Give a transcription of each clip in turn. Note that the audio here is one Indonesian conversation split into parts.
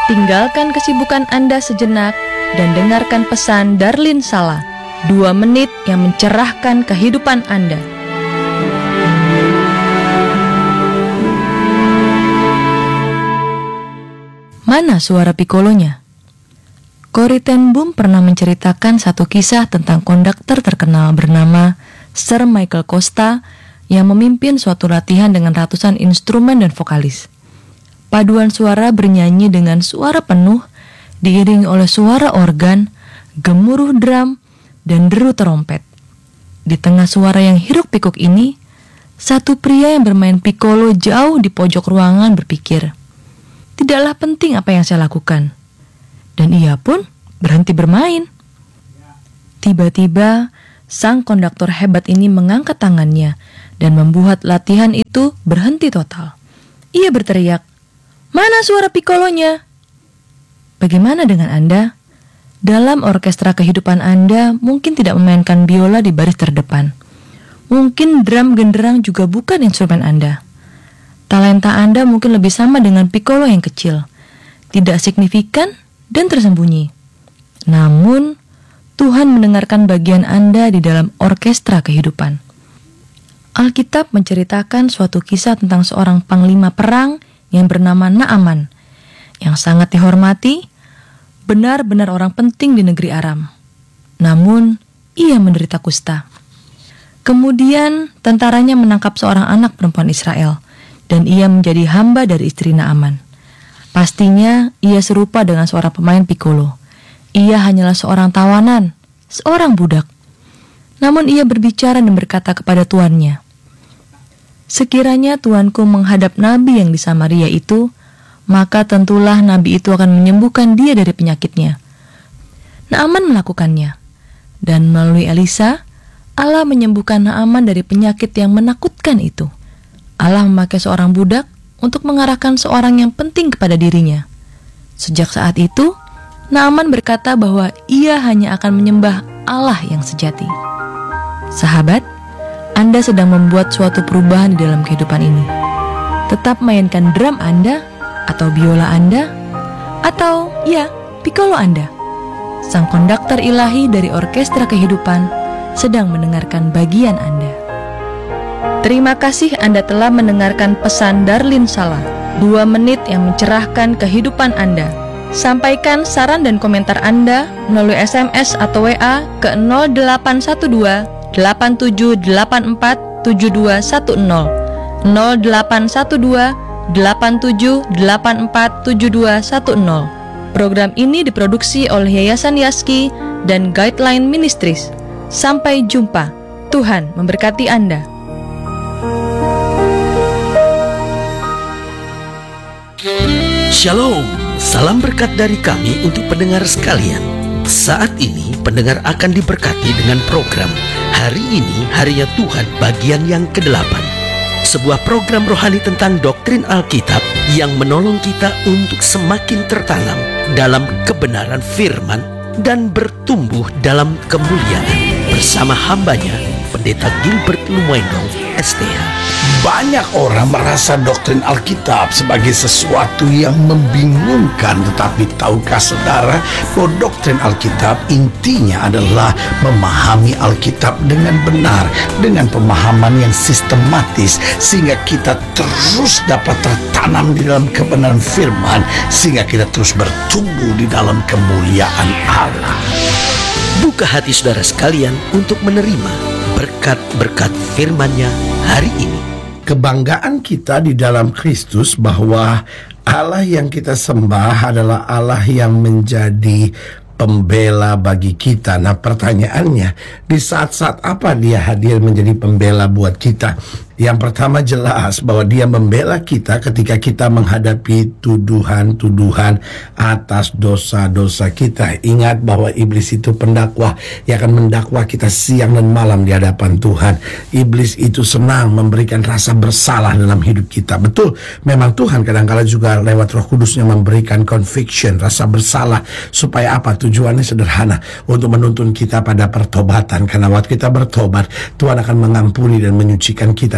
Tinggalkan kesibukan Anda sejenak dan dengarkan pesan Darlin Sala, 2 menit yang mencerahkan kehidupan Anda. Mana suara pikolonya? Corrie ten Boom pernah menceritakan satu kisah tentang konduktor terkenal bernama Sir Michael Costa yang memimpin suatu latihan dengan ratusan instrumen dan vokalis. Paduan suara bernyanyi dengan suara penuh, diiringi oleh suara organ, gemuruh drum, dan deru trompet. Di tengah suara yang hiruk-pikuk ini, satu pria yang bermain piccolo jauh di pojok ruangan berpikir, "Tidaklah penting apa yang saya lakukan." Dan ia pun berhenti bermain. Tiba-tiba, sang konduktor hebat ini mengangkat tangannya dan membuat latihan itu berhenti total. Ia berteriak, "Mana suara piccolonya?" Bagaimana dengan Anda? Dalam orkestra kehidupan Anda mungkin tidak memainkan biola di baris terdepan. Mungkin drum genderang juga bukan instrumen Anda. Talenta Anda mungkin lebih sama dengan piccolo yang kecil, tidak signifikan dan tersembunyi. Namun, Tuhan mendengarkan bagian Anda di dalam orkestra kehidupan. Alkitab menceritakan suatu kisah tentang seorang panglima perang yang bernama Naaman, yang sangat dihormati, benar-benar orang penting di negeri Aram. Namun, ia menderita kusta. Kemudian, tentaranya menangkap seorang anak perempuan Israel, dan ia menjadi hamba dari istri Naaman. Pastinya, ia serupa dengan seorang pemain piccolo. Ia hanyalah seorang tawanan, seorang budak. Namun ia berbicara dan berkata kepada tuannya, "Sekiranya tuanku menghadap nabi yang di Samaria itu, maka tentulah nabi itu akan menyembuhkan dia dari penyakitnya." Naaman melakukannya, dan melalui Elisa, Allah menyembuhkan Naaman dari penyakit yang menakutkan itu. Allah memakai seorang budak untuk mengarahkan seorang yang penting kepada dirinya. Sejak saat itu, Naaman berkata bahwa ia hanya akan menyembah Allah yang sejati. Sahabat, Anda sedang membuat suatu perubahan di dalam kehidupan ini. Tetap mainkan drum Anda, atau biola Anda, atau piccolo Anda. Sang konduktor ilahi dari orkestra kehidupan sedang mendengarkan bagian Anda. Terima kasih Anda telah mendengarkan pesan Darlin Sala, 2 menit yang mencerahkan kehidupan Anda. Sampaikan saran dan komentar Anda melalui SMS atau WA ke 0812 8784 7210 0812 8784 7210. Program ini diproduksi oleh Yayasan Yaski dan Guideline Ministries. Sampai jumpa. Tuhan memberkati Anda. Shalom, salam berkat dari kami untuk pendengar sekalian. Saat ini pendengar akan diberkati dengan program Hari Ini Harinya Tuhan bagian yang ke-8. Sebuah program rohani tentang doktrin Alkitab yang menolong kita untuk semakin tertanam dalam kebenaran firman dan bertumbuh dalam kemuliaan bersama hambanya, Pendeta Gilbert Lumwendong, STH. Banyak orang merasa doktrin Alkitab sebagai sesuatu yang membingungkan, tetapi tahukah saudara bahwa doktrin Alkitab intinya adalah memahami Alkitab dengan benar, dengan pemahaman yang sistematis, sehingga kita terus dapat tertanam di dalam kebenaran firman, sehingga kita terus bertumbuh di dalam kemuliaan Allah. Buka hati saudara sekalian untuk menerima berkat-berkat firman-Nya hari ini. Kebanggaan kita di dalam Kristus bahwa Allah yang kita sembah adalah Allah yang menjadi pembela bagi kita. Nah, pertanyaannya, di saat-saat apa Dia hadir menjadi pembela buat kita? Yang pertama jelas bahwa Dia membela kita ketika kita menghadapi tuduhan-tuduhan atas dosa-dosa kita. Ingat bahwa iblis itu pendakwah yang akan mendakwa kita siang dan malam di hadapan Tuhan. Iblis itu senang memberikan rasa bersalah dalam hidup kita. Betul, memang Tuhan kadang-kala juga lewat Roh Kudusnya memberikan conviction, rasa bersalah. Supaya apa? Tujuannya sederhana, untuk menuntun kita pada pertobatan. Karena waktu kita bertobat, Tuhan akan mengampuni dan menyucikan kita dari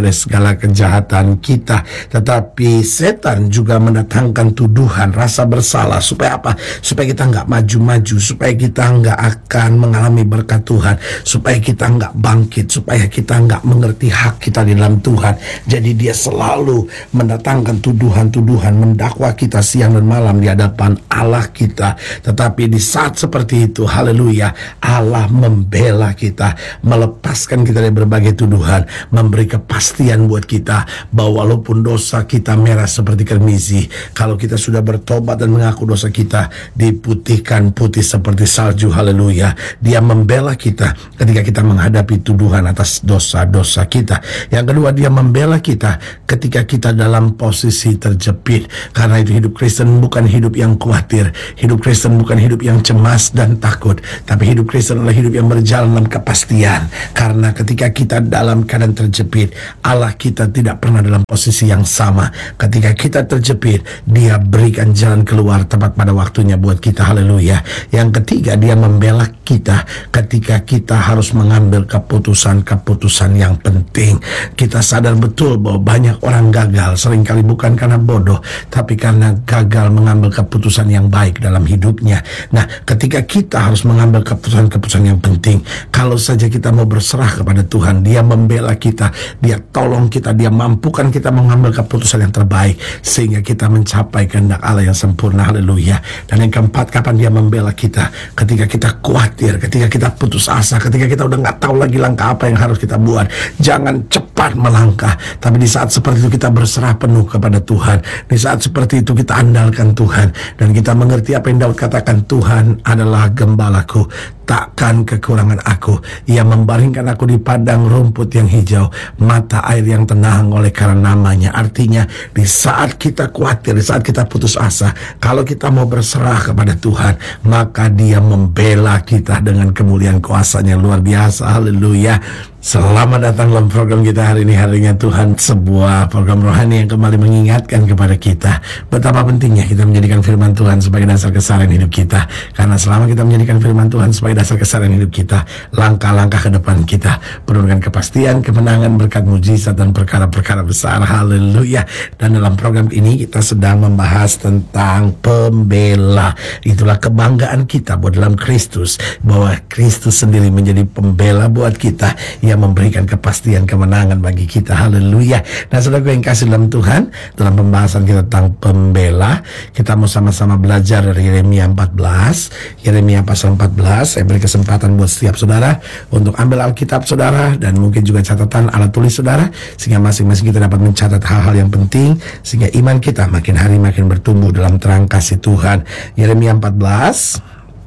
oleh segala kejahatan kita. Tetapi setan juga mendatangkan tuduhan, rasa bersalah. Supaya apa? Supaya kita nggak maju-maju, supaya kita nggak akan mengalami berkat Tuhan, supaya kita nggak bangkit, supaya kita nggak mengerti hak kita di dalam Tuhan. Jadi dia selalu mendatangkan tuduhan-tuduhan, mendakwa kita siang dan malam di hadapan Allah kita. Tetapi di saat seperti itu, haleluya, Allah membela kita, melepaskan kita dari berbagai tuduhan, memberi kepastian buat kita bahwa walaupun dosa kita merah seperti kermisi, kalau kita sudah bertobat dan mengaku dosa kita, diputihkan putih seperti salju. Haleluya. Dia membela kita ketika kita menghadapi tuduhan atas dosa-dosa kita. Yang kedua, dia membela kita ketika kita dalam posisi terjepit. Karena itu hidup Kristen bukan hidup yang khawatir, hidup Kristen bukan hidup yang cemas dan takut, tapi hidup Kristen adalah hidup yang berjalan dalam kepastian. Karena ketika kita dalam keadaan terjepit, Allah kita tidak pernah dalam posisi yang sama. Ketika kita terjepit, dia berikan jalan keluar tepat pada waktunya buat kita. Haleluya. Yang ketiga, dia membela kita ketika kita harus mengambil keputusan-keputusan yang penting. Kita sadar betul bahwa banyak orang gagal, seringkali bukan karena bodoh, tapi karena gagal mengambil keputusan yang baik dalam hidupnya. Nah, ketika kita harus mengambil keputusan-keputusan yang penting, kalau saja kita mau berserah kepada Tuhan, dia membela kita, dia tolong kita, dia mampukan kita mengambil keputusan yang terbaik sehingga kita mencapai kehendak Allah yang sempurna. Haleluya. Dan yang keempat, kapan dia membela kita? Ketika kita khawatir, ketika kita putus asa, ketika kita udah nggak tahu lagi langkah apa yang harus kita buat. Jangan cepat melangkah, tapi di saat seperti itu kita berserah penuh kepada Tuhan. Di saat seperti itu kita andalkan Tuhan, dan kita mengerti apa yang Daud katakan, Tuhan adalah gembalaku, takkan kekurangan aku. Ia membaringkan aku di padang rumput yang hijau, mata air yang tenang oleh karena namanya. Artinya di saat kita khawatir, di saat kita putus asa, kalau kita mau berserah kepada Tuhan, maka dia membela kita dengan kemuliaan kuasa-Nya luar biasa. Haleluya. Selamat datang dalam program kita hari ini, Harinya Tuhan, sebuah program rohani yang kembali mengingatkan kepada kita betapa pentingnya kita menjadikan firman Tuhan sebagai dasar keseharian hidup kita. Karena selama kita menjadikan firman Tuhan sebagai dasar keseharian hidup kita, langkah-langkah ke depan kita penuh dengan kepastian, kemenangan, berkat mujizat, dan perkara-perkara besar. Haleluya. Dan dalam program ini kita sedang membahas tentang pembela. Itulah kebanggaan kita buat dalam Kristus, bahwa Kristus sendiri menjadi pembela buat kita, yang memberikan kepastian kemenangan bagi kita. Haleluya. Nah, saudara yang kasih dalam Tuhan, dalam pembahasan kita tentang pembela, kita mau sama-sama belajar dari Yeremia 14. Yeremia pasal 14. Saya beri kesempatan buat setiap saudara untuk ambil Alkitab saudara, dan mungkin juga catatan alat tulis saudara, sehingga masing-masing kita dapat mencatat hal-hal yang penting, sehingga iman kita makin hari makin bertumbuh dalam terang kasih Tuhan. Yeremia 14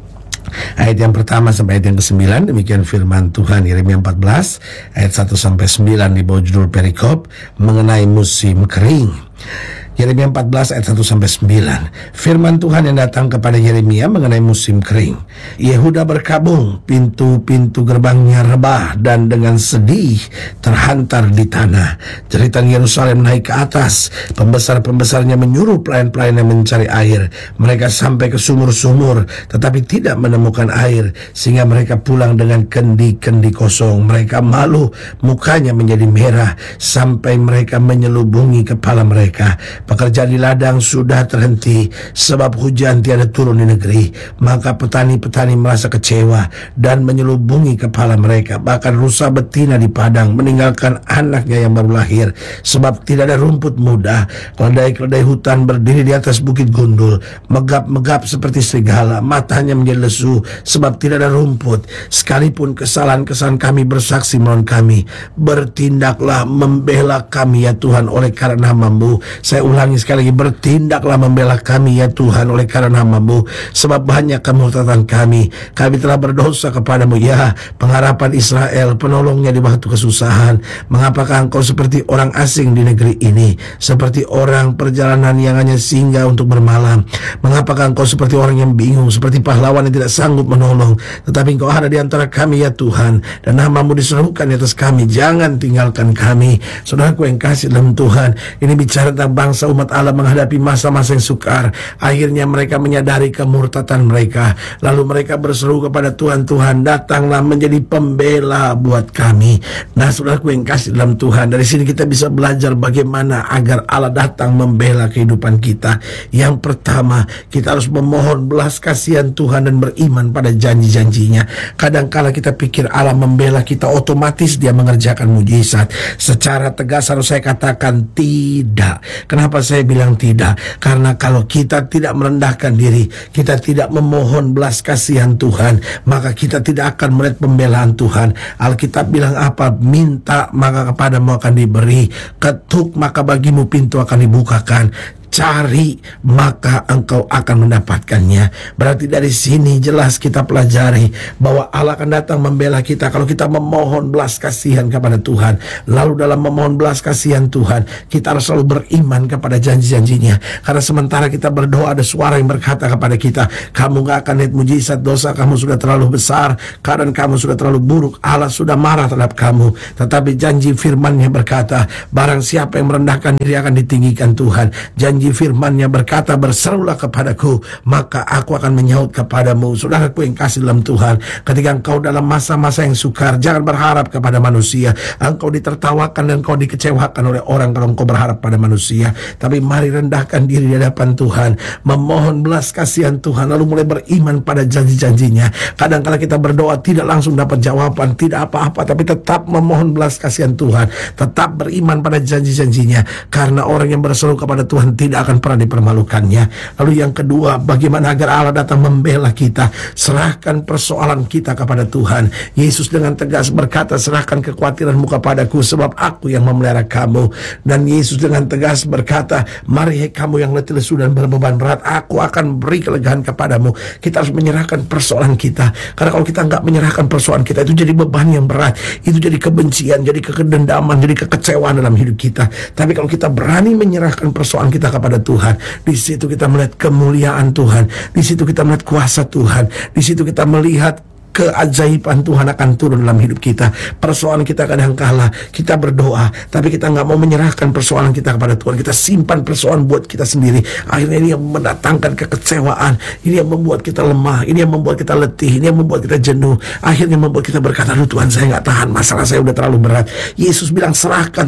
ayat yang pertama sampai ayat yang ke-9. Demikian firman Tuhan. Yeremia 14 ayat 1 sampai 9 di bawah judul perikop mengenai musim kering. Yeremia 14 ayat 1 sampai 9. Firman Tuhan yang datang kepada Yeremia mengenai musim kering. Yehuda berkabung, pintu-pintu gerbangnya rebah, dan dengan sedih terhantar di tanah. Jeritan Yerusalem naik ke atas, pembesar-pembesarnya menyuruh pelayan-pelayannya mencari air. Mereka sampai ke sumur-sumur, tetapi tidak menemukan air, sehingga mereka pulang dengan kendi-kendi kosong. Mereka malu, mukanya menjadi merah, sampai mereka menyelubungi kepala mereka. Pekerjaan di ladang sudah terhenti sebab hujan tiada turun di negeri. Maka petani-petani merasa kecewa dan menyelubungi kepala mereka. Bahkan rusa betina di padang meninggalkan anaknya yang baru lahir, sebab tidak ada rumput muda. Keledai-keledai hutan berdiri di atas bukit gundul, megap-megap seperti serigala, matanya menjadi lesu sebab tidak ada rumput. Sekalipun kesalahan-kesalahan kami bersaksi melawan kami, bertindaklah membela kami ya Tuhan oleh karena nama-Mu. Saya ulangi sekali lagi, bertindaklah membela kami ya Tuhan oleh karena nama-Mu, sebab banyak kemurtatan kami. Kami telah berdosa kepadamu, ya pengharapan Israel, penolongnya di waktu kesusahan. Mengapakah engkau seperti orang asing di negeri ini, seperti orang perjalanan yang hanya singgah untuk bermalam? Mengapakah engkau seperti orang yang bingung, seperti pahlawan yang tidak sanggup menolong? Tetapi engkau ada di antara kami ya Tuhan, dan nama-Mu diserukan di atas kami. Jangan tinggalkan kami. Saudaraku yang kasih dalam Tuhan, ini bicara tentang bangsa masa umat Allah menghadapi masa-masa yang sukar, akhirnya mereka menyadari kemurtatan mereka. Lalu mereka berseru kepada Tuhan, Tuhan datanglah menjadi pembela buat kami. Nah saudaraku yang kasih dalam Tuhan, dari sini kita bisa belajar bagaimana agar Allah datang membela kehidupan kita. Yang pertama, kita harus memohon belas kasihan Tuhan dan beriman pada janji-janjinya. Kadangkala kita pikir Allah membela kita, otomatis dia mengerjakan mujizat. Secara tegas harus saya katakan tidak. Kenapa saya bilang tidak? Karena kalau kita tidak merendahkan diri, kita tidak memohon belas kasihan Tuhan, maka kita tidak akan melihat pembelaan Tuhan. Alkitab bilang apa? Minta maka kepadamu akan diberi, ketuk maka bagimu pintu akan dibukakan, cari maka engkau akan mendapatkannya. Berarti dari sini jelas kita pelajari bahwa Allah akan datang membela kita kalau kita memohon belas kasihan kepada Tuhan. Lalu dalam memohon belas kasihan Tuhan, kita harus selalu beriman kepada janji-janjinya. Karena sementara kita berdoa, ada suara yang berkata kepada kita, kamu gak akan lihat mujizat, dosa kamu sudah terlalu besar, keadaan kamu sudah terlalu buruk, Allah sudah marah terhadap kamu. Tetapi janji firman-Nya berkata, barang siapa yang merendahkan diri akan ditinggikan Tuhan. Janji firman-Nya berkata, berserulah kepadaku maka aku akan menyaut kepadamu. Saudaraku yang kasih dalam Tuhan, ketika engkau dalam masa-masa yang sukar, jangan berharap kepada manusia. Engkau ditertawakan dan engkau dikecewakan oleh orang kalau engkau berharap pada manusia. Tapi mari rendahkan diri di hadapan Tuhan, memohon belas kasihan Tuhan, lalu mulai beriman pada janji-janjinya. Kadang-kala kita berdoa tidak langsung dapat jawaban, tidak apa-apa, tapi tetap memohon belas kasihan Tuhan, tetap beriman pada janji-janjinya. Karena orang yang berseru kepada Tuhan tidak akan pernah dipermalukannya. Lalu yang kedua, bagaimana agar Allah datang membela kita? Serahkan persoalan kita kepada Tuhan. Yesus dengan tegas berkata, serahkan kekhawatiranmu kepadaku sebab aku yang memelihara kamu. Dan Yesus dengan tegas berkata, mari hai kamu yang letih lesu dan berbeban berat, aku akan beri kelegaan kepadamu. Kita harus menyerahkan persoalan kita. Karena kalau kita nggak menyerahkan persoalan kita, itu jadi beban yang berat, itu jadi kebencian, jadi kedendaman, jadi kekecewaan dalam hidup kita. Tapi kalau kita berani menyerahkan persoalan kita kepada Tuhan, di situ kita melihat kemuliaan Tuhan, di situ kita melihat kuasa Tuhan, di situ kita melihat keajaiban Tuhan akan turun dalam hidup kita. Persoalan kita kadang-kala kita berdoa, tapi kita nggak mau menyerahkan persoalan kita kepada Tuhan. Kita simpan persoalan buat kita sendiri. Akhirnya ini yang mendatangkan kekecewaan, ini yang membuat kita lemah, ini yang membuat kita letih, ini yang membuat kita jenuh. Akhirnya membuat kita berkata, aduh Tuhan, saya nggak tahan, masalah saya udah terlalu berat. Yesus bilang, serahkan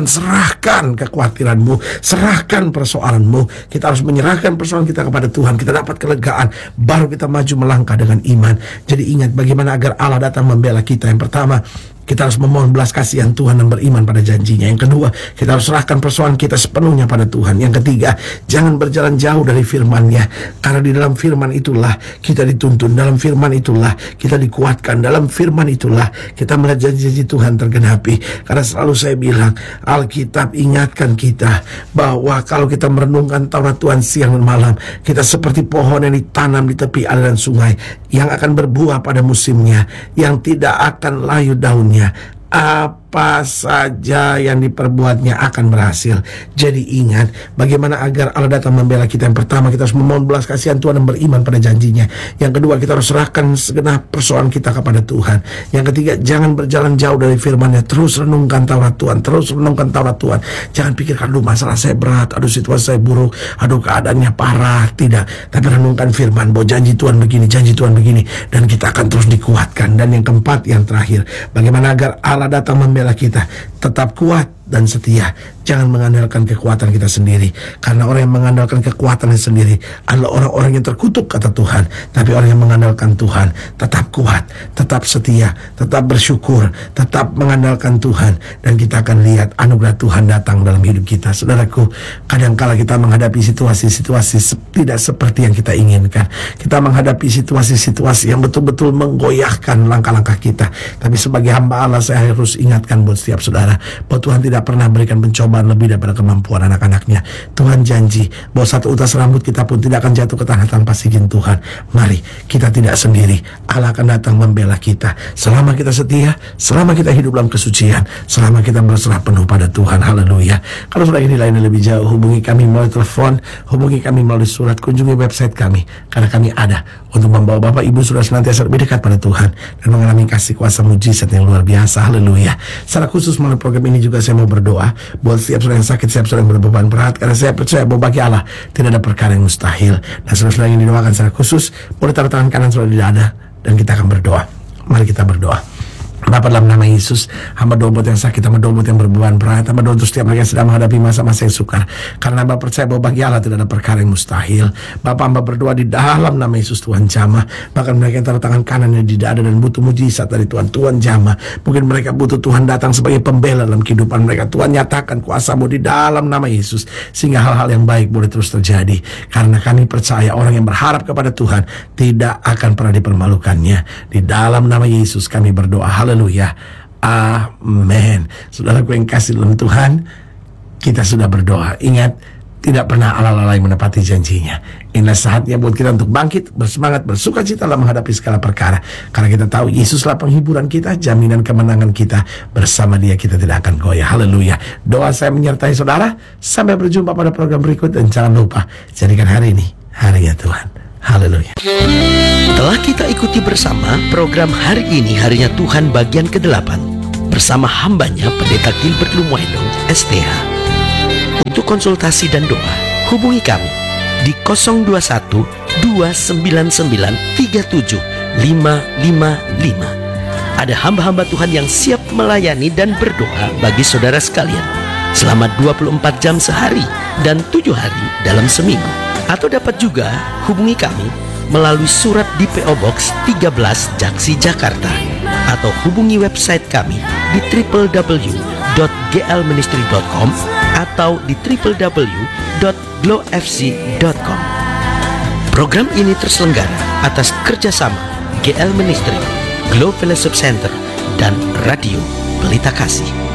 kekhawatiranmu, serahkan persoalanmu. Kita harus menyerahkan persoalan kita kepada Tuhan. Kita dapat kelegaan, baru kita maju melangkah dengan iman. Jadi ingat, bagaimana agar Allah datang membela kita. Yang pertama, kita harus memohon belas kasihan Tuhan dan beriman pada janjinya. Yang kedua, kita harus serahkan persoalan kita sepenuhnya pada Tuhan. Yang ketiga, jangan berjalan jauh dari firman-Nya. Karena di dalam firman itulah kita dituntun, dalam firman itulah kita dikuatkan, dalam firman itulah kita melihat janji-janji Tuhan tergenapi. Karena selalu saya bilang, Alkitab ingatkan kita bahwa kalau kita merenungkan Taurat Tuhan siang dan malam, kita seperti pohon yang ditanam di tepi aliran sungai, yang akan berbuah pada musimnya, yang tidak akan layu daunnya. Apa saja yang diperbuatnya akan berhasil. Jadi ingat, bagaimana agar Allah datang membela kita. Yang pertama, kita harus memohon belas kasihan Tuhan dan beriman pada janjinya. Yang kedua, kita harus serahkan segenap persoalan kita kepada Tuhan. Yang ketiga, jangan berjalan jauh dari firman-Nya. Terus renungkan Taurat Tuhan, terus renungkan Taurat Tuhan. Jangan pikirkan, aduh masalah saya berat, aduh situasi saya buruk, aduh keadaannya parah. Tidak, tapi renungkan firman bahwa janji Tuhan begini, janji Tuhan begini, dan kita akan terus dikuatkan. Dan yang keempat, yang terakhir, bagaimana agar Allah datang membela kita? Tetap kuat dan setia. Jangan mengandalkan kekuatan kita sendiri. Karena orang yang mengandalkan kekuatannya sendiri adalah orang-orang yang terkutuk, kata Tuhan. Tapi orang yang mengandalkan Tuhan tetap kuat, tetap setia, tetap bersyukur, tetap mengandalkan Tuhan. Dan kita akan lihat anugerah Tuhan datang dalam hidup kita. Saudaraku, kadangkala kita menghadapi situasi-situasi tidak seperti yang kita inginkan. Kita menghadapi situasi-situasi yang betul-betul menggoyahkan langkah-langkah kita. Tapi sebagai hamba Allah, saya harus ingatkan buat setiap saudara bahwa Tuhan tidak pernah berikan pencobaan lebih daripada kemampuan anak-anaknya. Tuhan janji bahwa satu utas rambut kita pun tidak akan jatuh ke tanah tanpa izin Tuhan. Mari, kita tidak sendiri. Allah akan datang membela kita selama kita setia, selama kita hidup dalam kesucian, selama kita berserah penuh pada Tuhan. Haleluya. Kalau sudah ini lainnya lebih jauh, hubungi kami melalui telepon, hubungi kami melalui surat, kunjungi website kami. Karena kami ada untuk membawa Bapak Ibu sudah senantiasa lebih dekat pada Tuhan dan mengalami kasih kuasa mujizat yang luar biasa. Haleluya. Secara khusus melalui program ini juga saya mau berdoa buat setiap saudara yang sakit, setiap saudara yang berbeban berat. Karena saya percaya bahwa bagi Allah tidak ada perkara yang mustahil. Dan saudara-saudara yang didoakan secara khusus, boleh taruh tangan kanan saudara di dada, dan kita akan berdoa. Mari kita berdoa. Bapa, dalam nama Yesus, hamba doa buat yang sakit, hamba doa buat yang berbeban berat, hamba doa untuk setiap mereka yang sedang menghadapi masa-masa yang sukar. Karena hamba percaya bahwa bagi Allah tidak ada perkara yang mustahil. Bapa, hamba berdoa di dalam nama Yesus, Tuhan jamah. Bahkan mereka yang taruh tangan kanannya di dada dan butuh mujizat dari Tuhan, Tuhan jamah. Mungkin mereka butuh Tuhan datang sebagai pembela dalam kehidupan mereka. Tuhan nyatakan kuasa-Mu di dalam nama Yesus, sehingga hal-hal yang baik boleh terus terjadi. Karena kami percaya orang yang berharap kepada Tuhan tidak akan pernah dipermalukannya. Di dalam nama Yesus kami berdoa. Haleluya. Amin. Saudaraku yang kasih dalam Tuhan, kita sudah berdoa. Ingat, tidak pernah Allah lalai menepati janjinya. Inilah saatnya buat kita untuk bangkit, bersemangat, bersuka cita dalam menghadapi segala perkara. Karena kita tahu Yesuslah penghiburan kita, jaminan kemenangan kita. Bersama Dia kita tidak akan goyah. Haleluya. Doa saya menyertai saudara. Sampai berjumpa pada program berikut. Dan jangan lupa, jadikan hari ini harinya Tuhan. Haleluya. Telah kita ikuti bersama program Hari Ini Harinya Tuhan bagian ke-8 bersama hambanya Pendeta Gilbert Lumoeno, STH. Untuk konsultasi dan doa, hubungi kami di 021 299 37 555. Ada hamba-hamba Tuhan yang siap melayani dan berdoa bagi saudara sekalian selama 24 jam sehari dan 7 hari dalam seminggu. Atau dapat juga hubungi kami melalui surat di PO Box 13 Jaksi, Jakarta, atau hubungi website kami di www.glministry.com atau di www.glowfc.com. Program ini terselenggara atas kerjasama GL Ministry, Glow Fellowship Center, dan Radio Pelita Kasih.